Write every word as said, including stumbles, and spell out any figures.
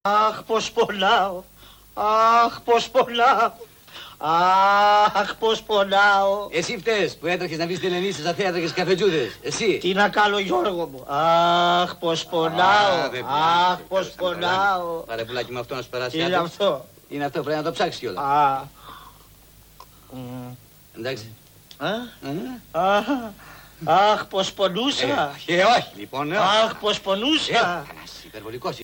Αχ, πως πονάω. Αχ, πως πονάω. Αχ, πως πονάω. Εσύ φταίς που έτρεχες να βρεις την Ελένη στα θέατρα και στις καφετζούδες. Εσύ. Τι να κάνω, Γιώργο μου. Αχ, πως πονάω. Αχ, πως πονάω. Πάρε πουλάκι με αυτό να σου περάσει. Τι είναι αυτό. Είναι αυτό, πρέπει να το ψάξεις κιόλας. Α. Εντάξει. Αχ, αχ, πως πονούσα. Ε, όχι, λοιπόν. Αχ, πως πονούσα. Υπερβολικός.